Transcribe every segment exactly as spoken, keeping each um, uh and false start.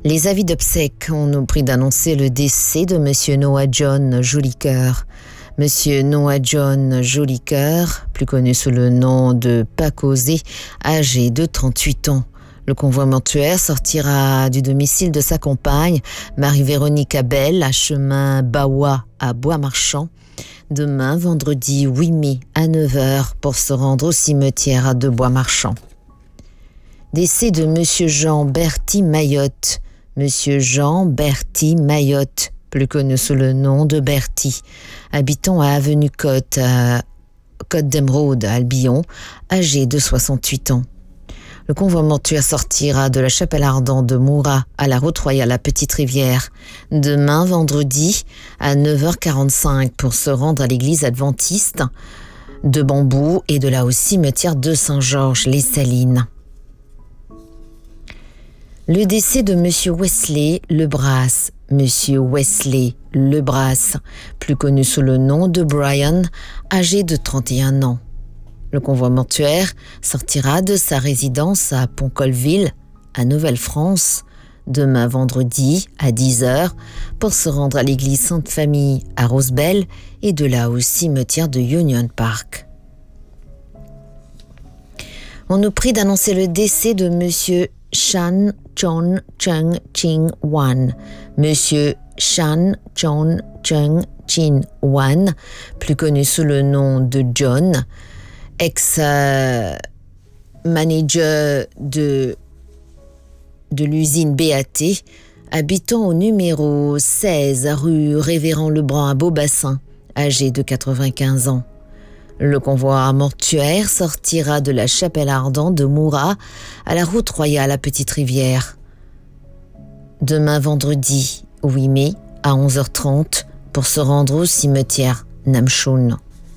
Les avis d'obsèques ont nous pris d'annoncer le décès de Monsieur Noah John Jolicoeur. Monsieur Noah John Jolicoeur, plus connu sous le nom de Pacosé, âgé de trente-huit ans. Le convoi mortuaire sortira du domicile de sa compagne, Marie-Véronique Abel, à chemin Bawa à Bois-Marchand, demain, vendredi huit mai à neuf heures, pour se rendre au cimetière de Bois-Marchand. Décès de Monsieur Jean Berthy Mayotte. Monsieur Jean Berthy Mayotte, plus connu sous le nom de Berthy, habitant à Avenue Côte, à Côte d'Emeraude, à Albion, âgé de soixante-huit ans. Le convoi mortuaire sortira de la chapelle ardente de Moura à la route royale à Petite-Rivière, demain vendredi à neuf heures quarante-cinq, pour se rendre à l'église adventiste de Bambou et de là au cimetière de Saint-Georges-les-Salines. Le décès de Monsieur Wesley Lebras. Monsieur Wesley Lebras, plus connu sous le nom de Brian, âgé de trente et un ans. Le convoi mortuaire sortira de sa résidence à Pont-Colville, à Nouvelle-France, demain vendredi à dix heures, pour se rendre à l'église Sainte-Famille à Rosebel et de là au cimetière de Union Park. On nous prie d'annoncer le décès de Monsieur Shan Chon Chung Ching Wan. Monsieur Shan Chon Chung Ching Wan, plus connu sous le nom de John, ex-manager de, de l'usine B A T, habitant au numéro seize rue Révérend Lebrun à Beaubassin, âgé de quatre-vingt-quinze ans. Le convoi mortuaire sortira de la chapelle ardente de Moura à la route royale à Petite-Rivière. Demain vendredi huit mai à onze heures trente, pour se rendre au cimetière Namchoun.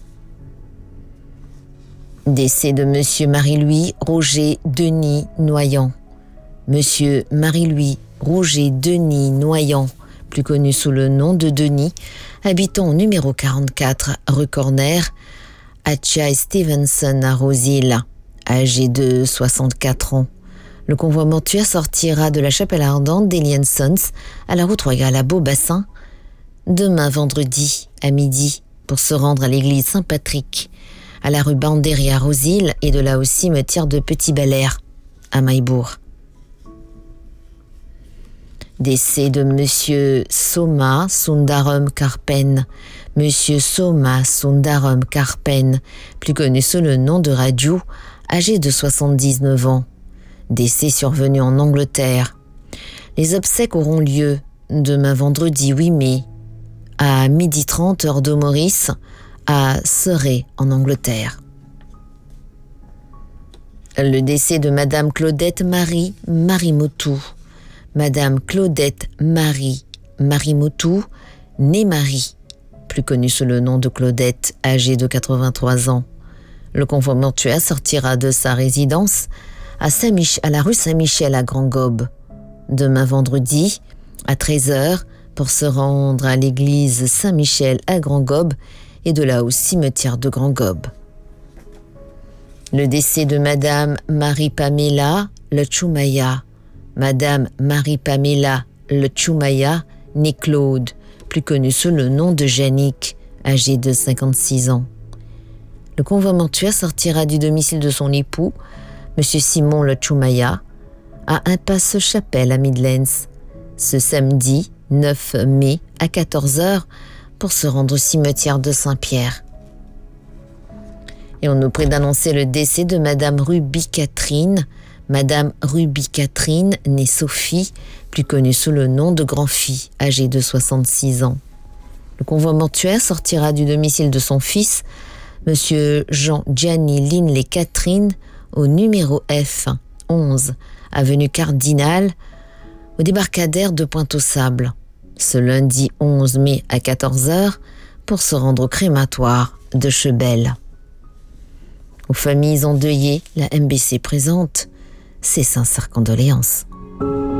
Décès de Monsieur Marie-Louis Roger Denis Noyant. Monsieur Marie-Louis Roger Denis Noyant, plus connu sous le nom de Denis, habitant au numéro quarante-quatre rue Corner, à Chai Stevenson à Rosil, âgé de soixante-quatre ans. Le convoi mortuaire sortira de la chapelle ardente d'Elian Sons à la route royale à Beaubassin, demain vendredi à midi, pour se rendre à l'église Saint-Patrick, à la rue Bandéry à Rosil et de là au cimetière de Petit-Bel-Air à Maillebourg. Décès de Monsieur Soma Sundaram Karpen. Monsieur Soma Sundaram Karpen, plus connu sous le nom de Raju, âgé de soixante-dix-neuf ans. Décès survenu en Angleterre. Les obsèques auront lieu demain vendredi huit mai à midi trente heure de Maurice à Surrey en Angleterre. Le décès de Madame Claudette Marie Marimotou. Madame Claudette Marie Marimotou, née Marie, plus connue sous le nom de Claudette, âgée de quatre-vingt-trois ans. Le convoi mortuaire sortira de sa résidence à, Saint-Mich- à la rue Saint-Michel à Grand-Gobe, demain vendredi à treize heures, pour se rendre à l'église Saint-Michel à Grand-Gobe et de là au cimetière de Grand-Gobe. Le décès de Madame Marie-Pamela Lechoumaya. Madame Marie-Pamela Lechoumaya, née Claude, plus connue sous le nom de Jannick, âgée de cinquante-six ans. Le convoi mortuaire sortira du domicile de son époux, Monsieur Simon Lechoumaya, à Impasse Chapelle à Midlands, ce samedi neuf mai à quatorze heures, pour se rendre au cimetière de Saint-Pierre. Et on nous prie d'annoncer le décès de Madame Ruby Catherine, Madame Ruby Catherine, née Sophie, plus connue sous le nom de Grand-Fille, âgée de soixante-six ans. Le convoi mortuaire sortira du domicile de son fils, Monsieur Jean Gianni Linley Catherine, au numéro F onze, avenue Cardinal, au débarcadère de Pointe-aux-Sables, ce lundi onze mai à quatorze heures, pour se rendre au crématoire de Chebel. Aux familles endeuillées, la M B C présente ses sincères condoléances.